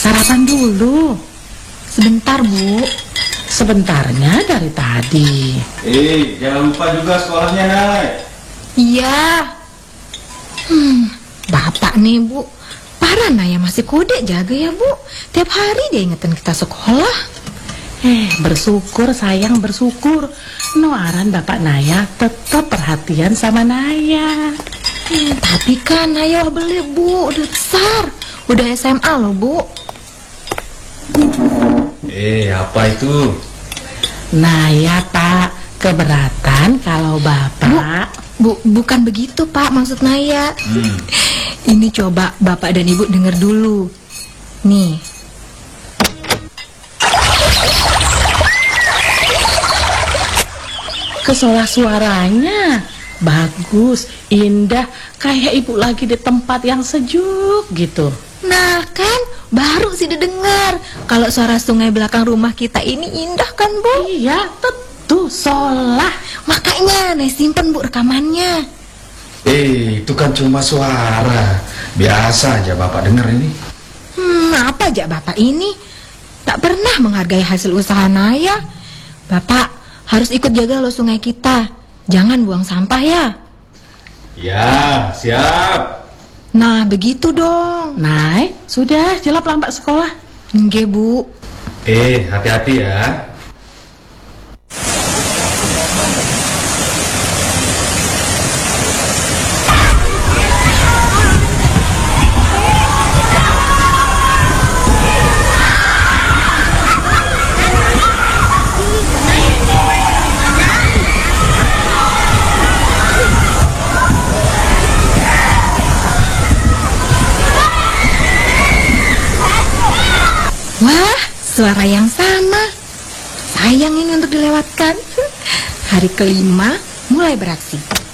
Sarapan dulu. Sebentar, Bu. Sebentarnya dari tadi. Jangan lupa juga sekolahnya, Nay. Iya. Bapak nih, Bu. Parah Naya masih kode jaga ya, Bu. Tiap hari dia ingetin kita sekolah. Bersyukur sayang, bersyukur. Noaran Bapak Naya tetap perhatian sama Naya. Tapi kan Naya beli, Bu. Udah besar. Udah SMA loh, Bu. Apa itu? Naya, Pak, keberatan kalau Bapak... Bukan begitu, Pak, maksud Naya. Ini coba Bapak dan Ibu dengar dulu. Nih. Kesolah suaranya bagus, indah, kayak Ibu lagi di tempat yang sejuk gitu. Nah kan, baru sih didengar. Kalau suara sungai belakang rumah kita ini indah kan, Bu? Iya, tentu, Solah. Makanya Nih simpen, Bu, rekamannya. Itu kan cuma suara. Biasa aja Bapak dengar ini. Apa aja Bapak ini? Tak pernah menghargai hasil usaha Naya. Bapak harus ikut jaga loh sungai kita. Jangan buang sampah ya. Ya, siap. Nah, begitu dong. Nay, sudah jelap lambat sekolah. Nggih, Bu. Hati-hati ya. Wah, suara yang sama. Sayang ini untuk dilewatkan. Hari kelima mulai beraksi.